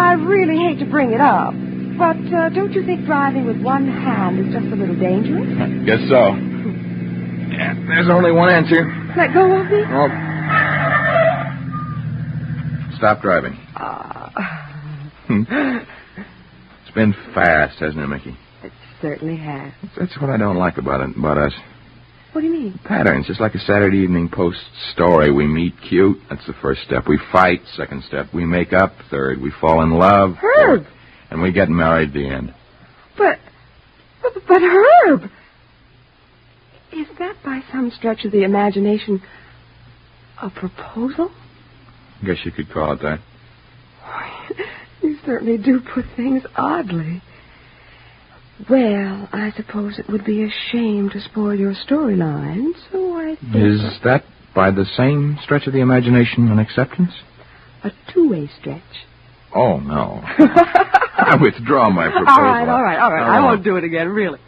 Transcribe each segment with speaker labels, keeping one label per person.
Speaker 1: I really hate to bring it up, but don't you think driving with one hand is just a little dangerous?
Speaker 2: Guess so. Yeah, there's only one answer.
Speaker 1: Let go of me?
Speaker 2: Well, stop driving. It's been fast, hasn't it, Mickey?
Speaker 1: It certainly has.
Speaker 2: That's what I don't like about us.
Speaker 1: What do you mean?
Speaker 2: Patterns, just like a Saturday Evening Post story. We meet cute, that's the first step. We fight, second step. We make up, third. We fall in love,
Speaker 1: Herb!
Speaker 2: fourth. And we get married, the end.
Speaker 1: But Herb! Is that by some stretch of the imagination a proposal?
Speaker 2: I guess you could call it that.
Speaker 1: You certainly do put things oddly. Well, I suppose it would be a shame to spoil your storyline, so I think...
Speaker 2: Is that by the same stretch of the imagination an acceptance?
Speaker 1: A two-way stretch.
Speaker 2: Oh, no. I withdraw my proposal.
Speaker 1: All right. I won't do it again, really.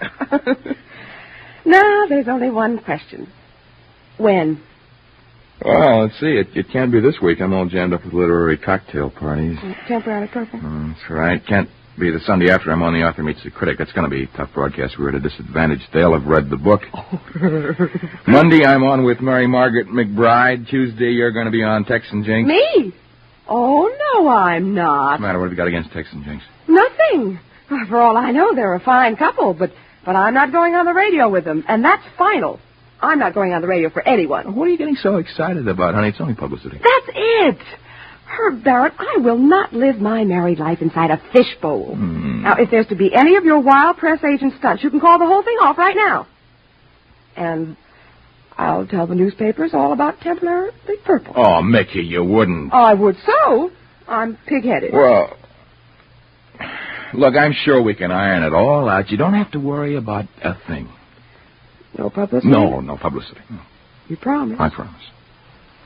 Speaker 1: Now, there's only one question. When?
Speaker 2: Well, let's see. It can't be this week. I'm all jammed up with literary cocktail parties.
Speaker 1: Temporary purple?
Speaker 2: That's right. Can't be the Sunday after I'm on the Author Meets the Critic. That's going to be a tough broadcast. We're at a disadvantage. They'll have read the book. Monday, I'm on with Mary Margaret McBride. Tuesday, you're going to be on Tex and Jinx.
Speaker 1: Me? Oh, no, I'm not.
Speaker 2: What's the matter? What have you got against Tex and Jinx?
Speaker 1: Nothing. For all I know, they're a fine couple, but I'm not going on the radio with them, and that's final. I'm not going on the radio for anyone.
Speaker 2: What are you getting so excited about, honey? It's only publicity.
Speaker 1: That's it. Herb Barrett, I will not live my married life inside a fishbowl. Now, if there's to be any of your wild press agent stunts, you can call the whole thing off right now. And I'll tell the newspapers all about Temporary Purple.
Speaker 2: Oh, Mickey, you wouldn't.
Speaker 1: I would so. I'm pig-headed.
Speaker 2: Well, look, I'm sure we can iron it all out. You don't have to worry about a thing.
Speaker 1: No publicity?
Speaker 2: No publicity. No.
Speaker 1: You promise?
Speaker 2: I promise.